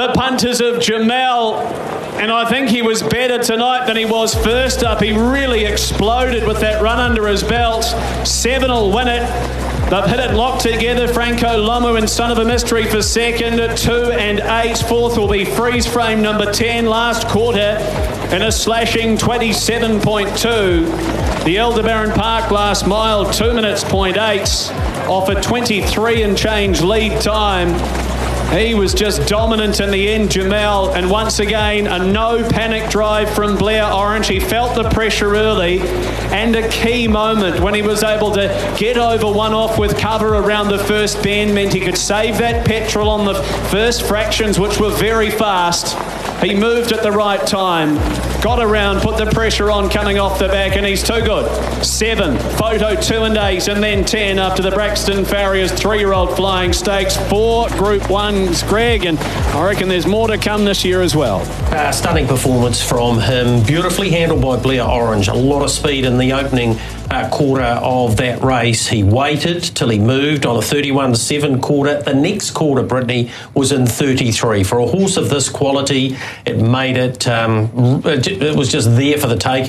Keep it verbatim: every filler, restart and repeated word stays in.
the punters of Jamel, and I think he was better tonight than he was first up. He really exploded with that run under his belt. Seven will win it. They've hit it locked together. Franco Lomu and Son of a Mystery for second. Two and eight. Fourth will be Freeze Frame number ten. Last quarter in a slashing twenty-seven point two. The Aldebaran Park last mile, two minutes point eight off a twenty-three and change lead time. He was just dominant in the end, Jamel, and once again, a no panic drive from Blair Orange. He felt the pressure early, and a key moment when he was able to get over one off with cover around the first bend meant he could save that petrol on the first fractions, which were very fast. He moved at the right time, got around, put the pressure on coming off the back, and he's too good. Seven, Photo two and eight, and then ten after the Braxton Farriers three-year-old Flying Stakes. Four Group Ones, Greg, and I reckon there's more to come this year as well. Uh, stunning performance from him, beautifully handled by Blair Orange. A lot of speed in the opening uh, quarter of that race. He waited till he moved on a thirty-one seven quarter. The next quarter, Brittany, was in thirty-three. For a horse of this quality, it made it, um, it was just there for the taking.